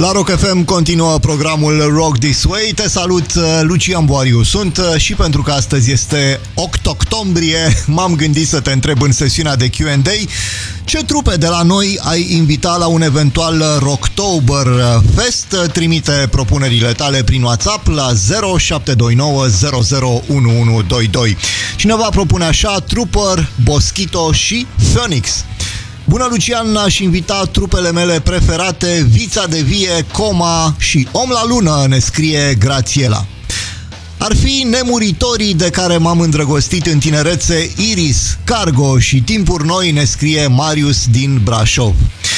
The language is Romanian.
La Rock FM continuă programul Rock This Way. Te salut, Lucian Boariu sunt și pentru că astăzi este 8 octombrie, m-am gândit să te întreb în sesiunea de Q&A ce trupe de la noi ai invita la un eventual Rocktober Fest. Trimite propunerile tale prin WhatsApp la 0729 001122. Cineva propune așa: Trooper, Boschito și Phoenix. Bună, Lucian, aș invita trupele mele preferate, Vița de Vie, Coma și Om la Lună, ne scrie Grațiela. Ar fi Nemuritorii, de care m-am îndrăgostit în tinerețe, Iris, Cargo și Timpuri Noi, ne scrie Marius din Brașov.